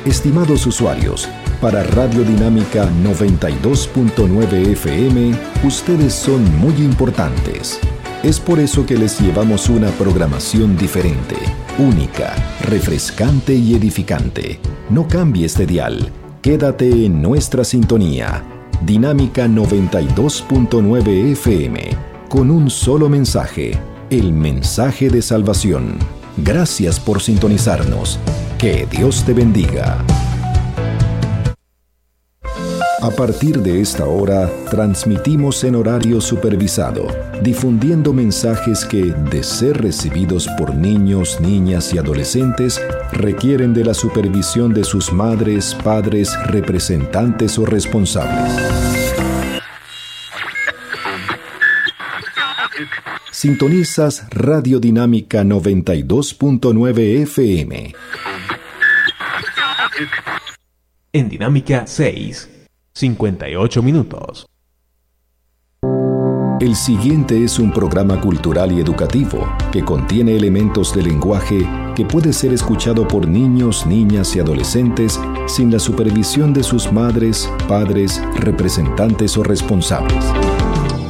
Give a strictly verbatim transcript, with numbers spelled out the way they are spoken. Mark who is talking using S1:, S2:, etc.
S1: Estimados usuarios, para Radio Dinámica noventa y dos punto nueve F M, ustedes son muy importantes. Es por eso que les llevamos una programación diferente, única, refrescante y edificante. No cambies de dial, quédate en nuestra sintonía. Dinámica noventa y dos punto nueve F M, con un solo mensaje, el mensaje de salvación. Gracias por sintonizarnos. Que Dios te bendiga. A partir de esta hora, transmitimos en horario supervisado, difundiendo mensajes que, de ser recibidos por niños, niñas y adolescentes, requieren de la supervisión de sus madres, padres, representantes o responsables. Sintonizas Radio Dinámica noventa y dos punto nueve F M.
S2: En Dinámica seis, cincuenta y ocho minutos.
S1: El siguiente es un programa cultural y educativo que contiene elementos de lenguaje que puede ser escuchado por niños, niñas y adolescentes sin la supervisión de sus madres, padres, representantes o responsables.